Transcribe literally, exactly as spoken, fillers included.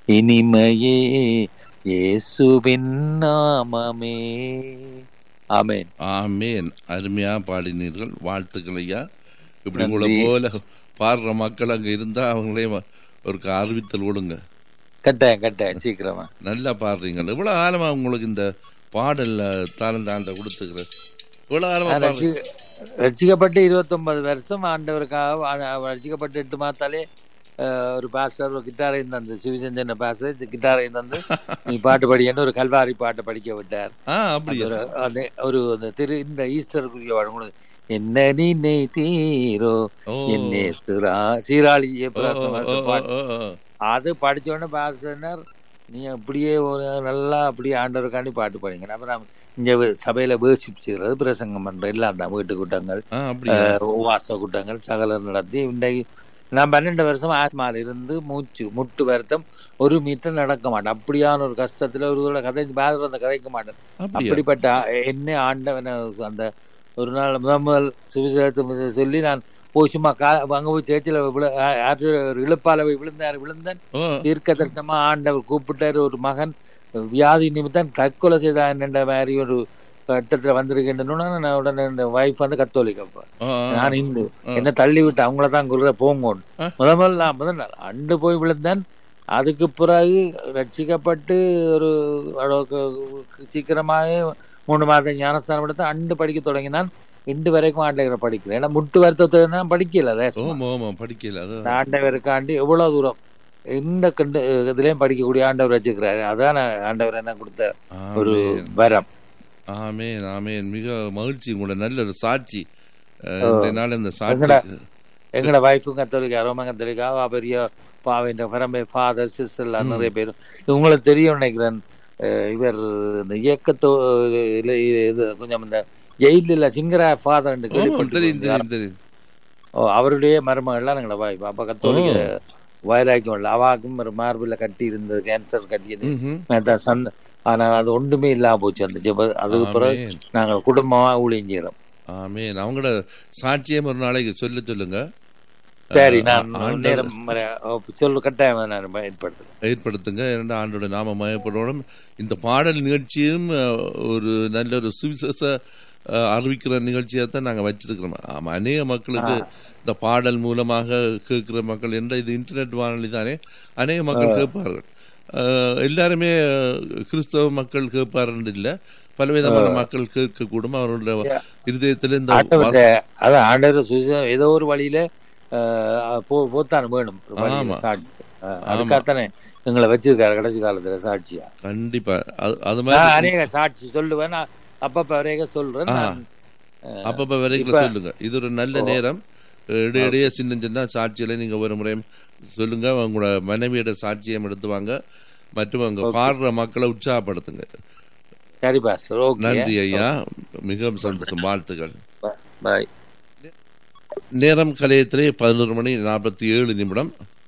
இனிமையே இயேசுவின் நாமமே. ஆமேன். ஆமேன். அருமையா பாடினீர்கள், வாழ்த்துக்கள் ஐயா. இப்படி உங்களை போல பாடுற மக்கள் அங்க இருந்தா அவங்களே ஒரு அறிவித்தல் கொடுங்க. கட்டாயம் கட்டாயம் சீக்கிரமா. நல்லா பாடுறீங்க. இவ்வளவு ஆழமா உங்களுக்கு இந்த பாடல்ல தாளந்தாண்ட கொடுத்துக்கிற இவ்வளவு ஆழமா ரட்சிக்கப்பட்டு இருபத்தி ஒன்பது வருஷம் ஆண்டவருக்காக ரட்சிக்கப்பட்டு எட்டு மாத்தாலே ஒரு பாஸ்டர் ஒரு கிட்டாரையும் தந்து சிவசஞ்சன பாஸ்டர் கிட்டாரையும் தந்து நீ பாட்டு படிக்கன்னு ஒரு கல்வாரி பாட்டை படிக்க விட்டார். ஒரு திரு இந்த ஈஸ்டருக்குரிய வழங்குறது என்ன நீ தீரோ என்ன சீராளிய பாட்டு அது படிச்ச உடனே பாஸ்டர் நீ அப்படியே ஒரு நல்லா அப்படியே ஆண்டவருக்காண்டி பாட்டு படிங்க. அப்புறம் இங்க சபையில வேசிச்சுக்கிறது பிரசங்கம் பண்ற எல்லாம் தான் வீட்டு கூட்டங்கள் உவாச கூட்டங்கள் சகலர் நடத்தி இன்றைக்கு நான் பன்னெண்டு வருஷம் ஆஸ்மால இருந்து மூச்சு முட்டு வருத்தம் ஒரு மீட்டர் நடக்க மாட்டேன். அப்படியான ஒரு கஷ்டத்துல ஒரு கதை பாதர் அந்த கதைக்க மாட்டேன். அப்படிப்பட்ட என்ன ஆண்டவன அந்த ஒரு நாள் முதல் முதல் சுவிசேஷத்தை சொல்லி நான் போய் சும்மா கா அங்க போய் சேர்ச்சில ஒரு இழுப்பால போய் விழுந்தாரு விழுந்தேன். தீர்க்க தரிசனமா ஆண்டவர் கூப்பிட்டாரு. ஒரு மகன் வியாதி நிமித்தம் தற்கொலை செய்தான் என்ற மாதிரி ஒரு கட்டத்துல வந்திருக்கேன்னு உடனே வைஃப் வந்து கத்தோலிக்கப்ப நான் இந்து என்ன தள்ளி விட்டு அவங்களதான் குருற போங்கோன்னு முத முதல் நான் முதல் நாள் அண்டு போய் விழுந்தேன். அதுக்கு பிறகு ரட்சிக்கப்பட்டு ஒரு சீக்கிரமாக மூணு மாதம் ஞானஸ்தானம் எடுத்து அண்டு படிக்க தொடங்கினான். இண்டு வரைக்கும் ஆண்டவரை படிக்கிறேன். ஏன்னா முட்டு வருத்தத்தை நான் படிக்கல படிக்கல ஆண்டவருக்காண்டி எவ்வளவு தூரம் எந்த கண்டு இதுலயும் படிக்கக்கூடிய ஆண்டவர் வச்சுக்கிறாரு. அதான் ஆண்டவர் என்ன கொடுத்த ஒரு வரம். ஆமேன் ஆமேன். மிக மகிழ்ச்சி. உங்களோட நல்ல ஒரு சாட்சி. இந்த சாட்சி எங்களோட வைஃபும் கத்தோலிக்கா ரோமன் கத்தோலிக்கா பெரிய பாவின் பரம்பை ஃபாதர் சிஸ்டர் எல்லாம் நிறைய பேர் உங்களுக்கு தெரியும் நினைக்கிறேன். இவர் இந்த இயக்கத்தோ கொஞ்சம் இந்த ஜெயில சிங்கரா ஃபாதர் அவருடைய மருமகள்லாம் எங்களோட வாய்ப்பு அப்ப கத்தோலிக்க வைராக்கியம் இல்லை. அவாக்கும் ஒரு மார்பிள கட்டி இருந்தது கேன்சர் கட்டியது சந்த ஆனால் அது ஒன்றுமே இல்லாம போச்சு அந்த ஜெப. அதுக்கு பிறகு நாங்கள் குடும்பமா ஊழியம் செய்யறோம். ஆமேன். அவங்களோட சாட்சியம் ஒரு நாளைக்கு சொல்லி சொல்லுங்க. சரி நான் நேரம் சொல்லு கட்டாயம் நான் ஏற்படுத்துறேன் ஏற்படுத்துங்க. இரண்டு ஆண்டோட நாம மயப்படணும். இந்த பாடல் நிகழ்ச்சியும் ஒரு நல்ல ஒரு சுவிசேஷ அறிவிக்கிற நிகழ்ச்சியாத்தான் நாங்க வச்சிருக்கிறோம். ஆமா, அநேக மக்களுக்கு இந்த பாடல் மூலமாக கேட்கிற மக்கள் என்ற இது இன்டர்நெட் வானொலி தானே அநேக மக்கள் கேட்பார்கள். எல்லாருமே கிறிஸ்தவ மக்கள் கேட்பாரு இல்ல, பலவிதமான மக்கள் கேட்க கூடும். அவர்களுடைய இருதயத்துல இந்த ஏதோ ஒரு வழியில போத்தான் வேணும். அதுக்காகத்தானே எங்களை வச்சிருக்காரு கடைசி காலத்துல சாட்சியா. கண்டிப்பா அது மாதிரி அநேக சாட்சி சொல்லுவேன். அப்பப்ப வரைக்கும் சொல்றேன். அப்பப்ப வரைக்கும் சொல்லுங்க. இது ஒரு நல்ல நேரம். இடையிடையே சின்ன சின்ன சாட்சியில நீங்க ஒரு முறை சொல்லுங்க. உங்களோட மனைவியோட சாட்சியம் எடுத்துவாங்க மற்றும் அங்க பாடுற மக்களை உற்சாகப்படுத்துங்க. நன்றி ஐயா, மிகவும் சந்தோஷம், வாழ்த்துக்கள். நேரம் கலையத்திலே பதினோரு மணி நாற்பத்தி ஏழு நிமிடம்.